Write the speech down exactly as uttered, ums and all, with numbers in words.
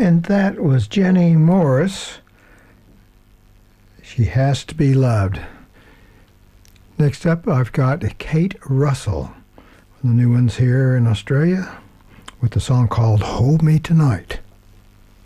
And that was Jenny Morris. She Has to Be Loved. Next up, I've got Kate Russell, the new ones here in Australia, with the song called Hold Me Tonight.